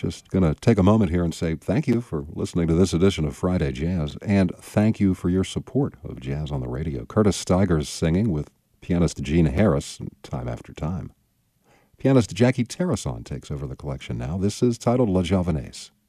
Just going to take a moment here and say thank you for listening to this edition of Friday Jazz, and thank you for your support of Jazz on the Radio. Curtis Stigers singing with pianist Gene Harris, Time After Time. Pianist Jackie Terrason takes over the collection now. This is titled La Javanaise.